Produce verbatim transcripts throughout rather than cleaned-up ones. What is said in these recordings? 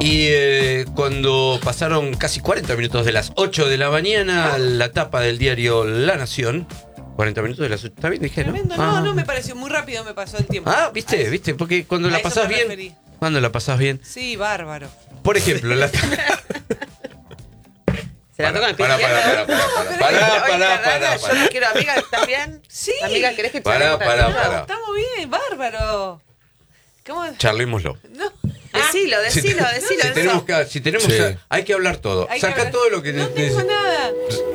Y eh, cuando pasaron casi cuarenta minutos de las ocho de la mañana, la tapa del diario La Nación. cuarenta minutos de las ocho. ¿Está bien? Dije, Tremendo, ¿no? no, Ah. no, me pareció muy rápido, me pasó el tiempo. Ah, ¿viste? ¿Viste? Porque cuando A la eso pasás me bien. referí. Cuando la pasás bien. Sí, bárbaro. Por ejemplo, la. Se la tocan el Pará, pie. pará, pará, pará, pará, pará, pará, Yo no quiero, amiga, ¿estás bien? Sí. Amiga, ¿querés que Pará, charlemos pará, un ratito? pará. Estamos bien, bárbaro. ¿Cómo? Charlémoslo. No. Decilo, Si decilo, te- decilo. Si eso. tenemos que, si tenemos Sí. que- hay que hablar todo. Hay que Saca hablar- todo lo que No neces- tengo nada.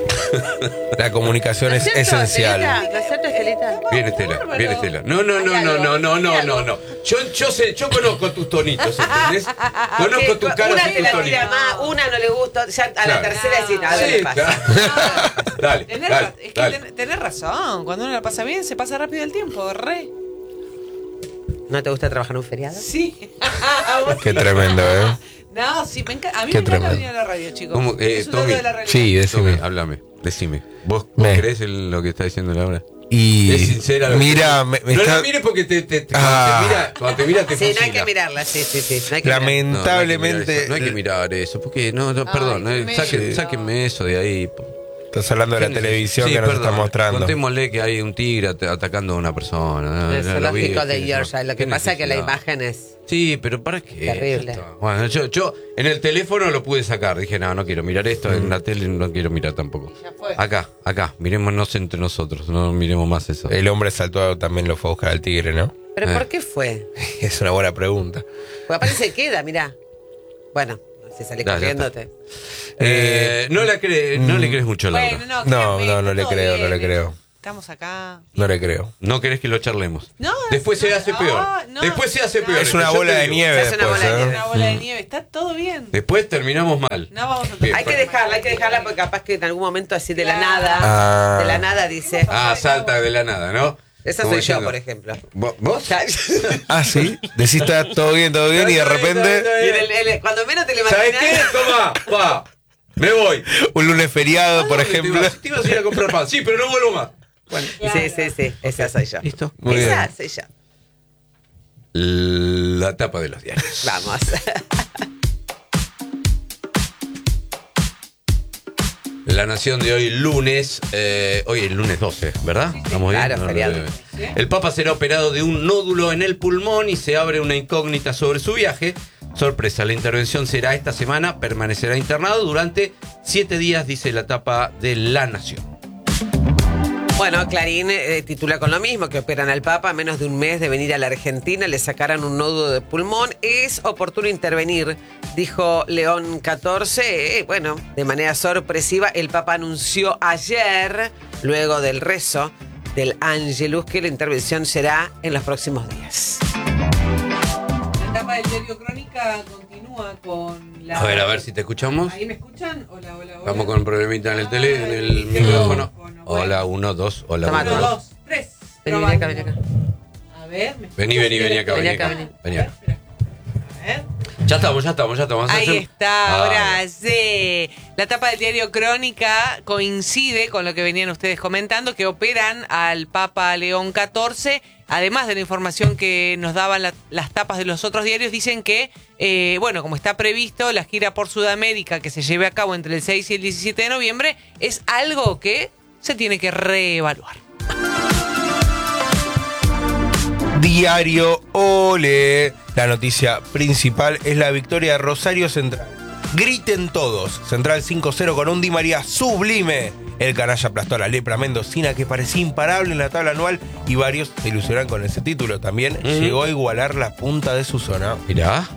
La comunicación es ¿No es cierto, esencial. Estelita? ¿No es cierto, Estelita? Bien, Estela, Bárbaro. bien, Estela. No, no, no, Hay no, algo, no, no, no, hay no, algo. no. Yo, yo sé, yo conozco tus tonitos, ¿entendés? Conozco Que tus caras una y te tus la tonitos. tira más, una no le gusta, ya a Claro. la tercera decís, a ver, Sí, le pasa. claro. Dale, Tenés, dale, ra- es que dale. ten- tenés razón. Cuando uno la pasa bien, se pasa rápido el tiempo. Re. ¿No te gusta trabajar en un feriado? Sí. Vos Qué sí. tremendo, ¿eh? No, sí, me encanta. A mí Qué me encanta tremendo. venir a la radio, chicos. ¿Cómo, eh, Es un logro Tommy? de la realidad. Sí, decime. Tommy, háblame, decime. ¿Vos, vos Me. creés en lo que está diciendo Laura? Y Es sincera. lo que- mira, me, me no está- la mires porque te, te, te- Ah. cuando te mira, cuando te mira te Sí, no hay fusila. que mirarla, sí, sí, sí. No hay que mirarla. No, no hay que mirar lamentablemente eso, no hay que mirar eso, porque no, no Ay, perdón, qué eh, medio. saquen- sáquenme eso de ahí. estás hablando de la televisión Sí, que nos perdón, está mostrando. Contémosle que hay un tigre at- atacando a una persona. ¿no? El Ya lo vi, zoológico de ¿qué- Yorkshire. Lo que qué pasa es que la necesidad? imagen es Sí, pero ¿para qué? terrible. Ya está. Bueno, yo, yo en el teléfono lo pude sacar. Dije, no, no quiero mirar esto. En la tele no quiero mirar tampoco. Ya fue. Acá, acá. Mirémonos entre nosotros. No miremos más eso. El hombre saltó también lo fue a buscar al tigre, ¿no? ¿Pero Eh. por qué fue? Es una buena pregunta. Porque aparte se queda, mirá. Bueno, si salís Ya, ya corriéndote. Eh, no, la cree, no le crees mucho a Laura. Bueno, no, No, créanme, no, no está le todo creo, no bien, le eh. creo. Estamos acá. No le creo. No querés que lo charlemos. No, Después se hace no, peor. no, Después se hace no. peor. Es una Yo te bola de digo. nieve Se hace una después, bola de ¿eh? nieve. Una bola de nieve. Está todo bien. Después terminamos mal. No vamos a Bien. Hay que dejarla, hay que dejarla porque capaz que en algún momento así de la Claro. nada, Ah. de la nada dice. Ah, salta de la nada, ¿no? Esa Como soy yo, diciendo, por ejemplo. ¿Vos? ¿Vos? Ah, sí. Decís está todo bien, todo bien y de repente Y en el- el- cuando menos te lo ¿Sabes imaginas. qué? Toma, pa. Me voy. un lunes feriado, por ¿A dónde te ejemplo. vas? Te ibas a ir a comprar pan. Sí, pero no vuelvo más. Bueno, Sí, sí, sí. Esa soy yo. listo. Muy Esa bien. soy yo. La tapa de los diarios. Vamos. La Nación de hoy, lunes. eh, hoy es lunes doce, ¿verdad? ¿Estamos bien? Claro, No, no, feriado. no, no. El Papa será operado de un nódulo en el pulmón y se abre una incógnita sobre su viaje. Sorpresa, la intervención será esta semana. Permanecerá internado durante siete días, dice la tapa de La Nación. Bueno, Clarín eh, titula con lo mismo, que operan al Papa a menos de un mes de venir a la Argentina, le sacaran un nódulo de pulmón. Es oportuno intervenir, dijo León catorce. Eh, bueno, de manera sorpresiva, el Papa anunció ayer, luego del rezo del Ángelus, que la intervención será en los próximos días. La etapa del diario Crónica continúa con la. A ver, a ver si te escuchamos. ¿Ahí me escuchan? Hola, hola, hola. Vamos con un problemita en el tele, en el Ay, micrófono. bueno. Hola, uno, dos, hola, Toma, uno, Uno, toma. dos. dos, tres. Vení, vení Probando. acá, vení acá. A ver, ¿me Vení, vení, vení acá, vení Vení acá. acá, vení. Vení A ver, acá. espera. A ver. Ya estamos, ya estamos, ya estamos. Ahí Hacer- está, Ah, ahora sí. La tapa del diario Crónica coincide con lo que venían ustedes comentando, que operan al Papa León catorce. Además de la información que nos daban la- las tapas de los otros diarios, dicen que, eh, bueno, como está previsto, la gira por Sudamérica que se lleve a cabo entre el seis y el diecisiete de noviembre es algo que se tiene que reevaluar. Diario Ole. La noticia principal es la victoria de Rosario Central. Griten todos. Central cinco cero con un Di María sublime. El canalla aplastó a la lepra mendocina, que parecía imparable en la tabla anual, y varios se ilusionan con ese título. También Mm. llegó a igualar la punta de su zona. Mirá.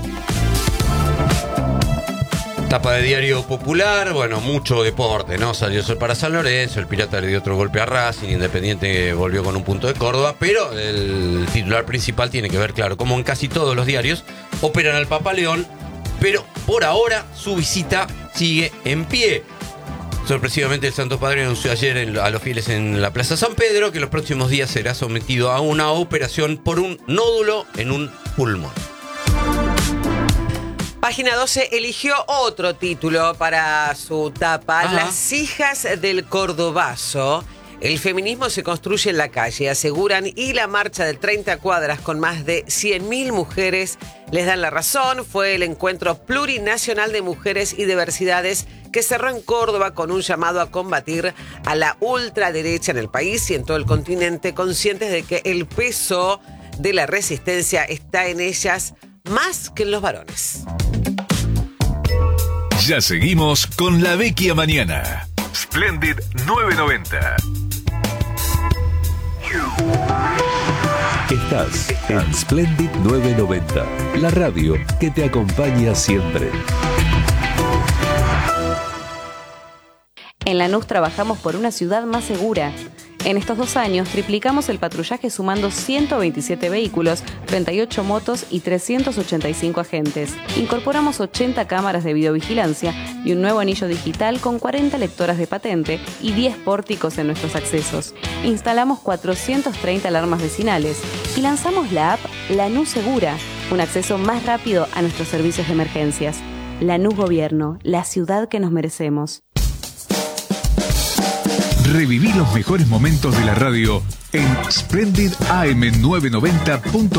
Tapa de Diario Popular, bueno, mucho deporte, ¿no? Salió sol para San Lorenzo, el Pirata le dio otro golpe a Racing, Independiente volvió con un punto de Córdoba, pero el titular principal tiene que ver, claro, como en casi todos los diarios, operan al Papa León, pero por ahora su visita sigue en pie. Sorpresivamente el Santo Padre anunció ayer en- a los fieles en la Plaza San Pedro que los próximos días será sometido a una operación por un nódulo en un pulmón. Página doce eligió otro título para su tapa, Ajá. Las hijas del Cordobazo. El feminismo se construye en la calle, aseguran, y la marcha del treinta cuadras con más de cien mil mujeres les dan la razón. Fue el encuentro plurinacional de mujeres y diversidades que cerró en Córdoba con un llamado a combatir a la ultraderecha en el país y en todo el continente, conscientes de que el peso de la resistencia está en ellas más que en los varones. Ya seguimos con La Vecchia Mañana. Splendid novecientos noventa. Estás en Splendid novecientos noventa, la radio que te acompaña siempre. En Lanús trabajamos por una ciudad más segura. En estos dos años triplicamos el patrullaje sumando ciento veintisiete vehículos, treinta y ocho motos y trescientos ochenta y cinco agentes. Incorporamos ochenta cámaras de videovigilancia y un nuevo anillo digital con cuarenta lectoras de patente y diez pórticos en nuestros accesos. Instalamos cuatrocientas treinta alarmas vecinales y lanzamos la app Lanús Segura, un acceso más rápido a nuestros servicios de emergencias. Lanús Gobierno, la ciudad que nos merecemos. Reviví los mejores momentos de la radio en splendid a m novecientos noventa punto